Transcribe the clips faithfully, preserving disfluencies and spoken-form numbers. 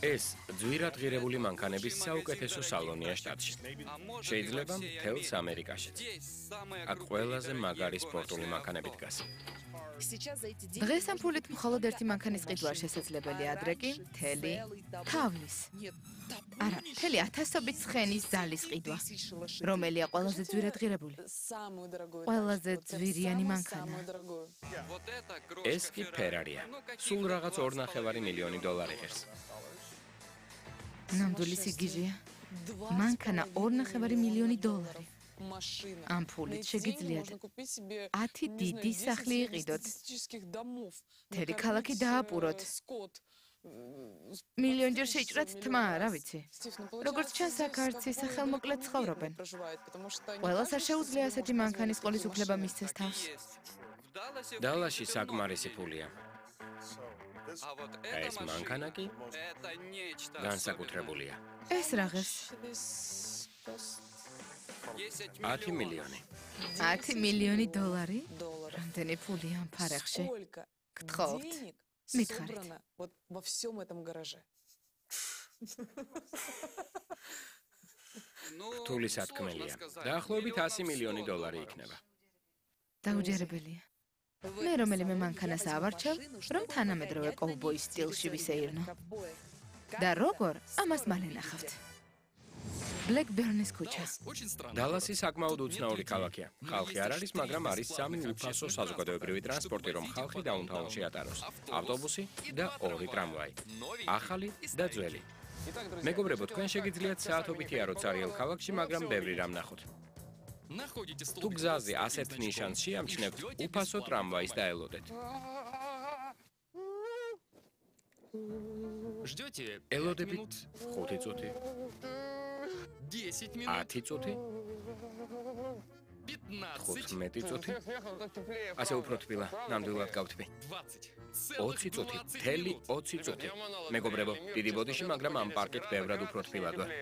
ეს ძვირადღირებული მანქანების საუკეთესო სალონია შტატში. შეიძლება მთელს ამერიკაშიც. აქ ყველაზე მაგარი სპორტული მანქანები დგას. დღეს ამ ფულით მხოლოდ ერთი მანქანის ყიდვა შესაძლებელია, ადრე კი მთელი თავის. არა, მთელი ათასობით ცხენის ძალის ყიდვა. რომელია ყველაზე ძვირადღირებული? ყველაზე ძვირიანი მანქანა. ეს კი ფერარია. სულ რაღაც ორნახევარი მილიონი დოლარი ღირს. ნამდვილი სიგიჟეა. მანქანა ორნახევარი მილიონი დოლარი. ამ ფულით შეგიძლიათ ათი დიდი სახლი იყიდოთ. მთელი ქალაქი დააპუროთ. მილიონჯერ შეჭრათ თმა, რა ვიცი. როგორც ჩანს, აქ არც ისე ხელმოკლედ ცხოვრობენ. ყველას არ შეუძლია ასეთი მანქანის ყოლის უფლება მისცეს თავს. დალაში საკმარისი ფულია. ეს მანქანა კი განსაკუთრებულია. ეს რაღაც ათი მილიონი. ათი მილიონი დოლარი? რამდენი ფულია ამ ფარეხში? გთხოვთ, მითხარით. რთული სათქმელია. დაახლოებით ასი მილიონი დოლარი იქნება. დაუჯერებელია. მე რომელიმე მანქანას ავარჩევ, რომ თანამედროვე კოვბოის სტილში ვისეირნო. და როგორ? ამას მალე ნახავთ. ბლეკბერნის ქუჩა. დალასი საკმაოდ უცნაური ქალაქია. ხალხი არ არის, მაგრამ არის სამი უფასო საზოგადოებრივი ტრანსპორტი, რომ ხალხი დაუნტაუნში ატაროს. ავტობუსი და ორი ტრამვაი. ახალი და ძველი. მეგობრებო, თქვენ შეგიძლიათ საათობითი აროთ წარიელ ქალაქში, მაგრამ ბევრი რამ ნახოთ. თუ გზაზე ასეთ ნიშანს შეამჩნევთ, უფასო ტრამვაის დაელოდეთ. ელოდებით ხუთი წუთი. ათი წუთი. თხუთმეტი წუთი. ასე უფრო თბილა, ნამდვილად გავთბი. ოცი წუთი, მთელი ოცი წუთი. მეგობრებო, დიდი ბოდიში, მაგრამ ამ პარკით ბევრად უფრო თბილად ვარ.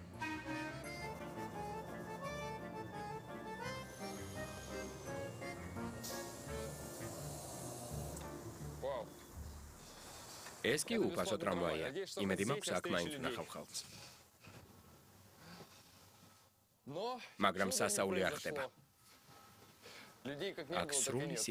ეს კი უფასო ტრამვაია. იმედი მაქვს, აქ მაინც ვნახავ ხალხს. მაგრამ სასაული არ ხდება. აქ სრული